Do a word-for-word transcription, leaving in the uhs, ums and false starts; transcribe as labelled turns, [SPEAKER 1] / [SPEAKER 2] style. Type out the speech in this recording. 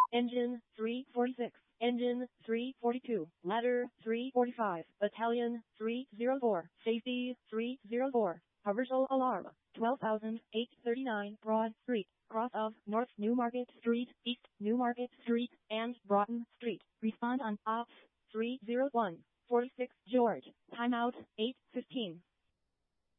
[SPEAKER 1] Engine three forty-six. Engine three forty-two. Ladder three forty-five. Battalion three oh four. Safety three oh four. Commercial alarm. twelve thousand eight hundred thirty-nine Broad Street. Cross of North Newmarket Street, East Newmarket Street, and Broughton Street. Respond on Ops three oh one. forty-six George. Timeout eight fifteen.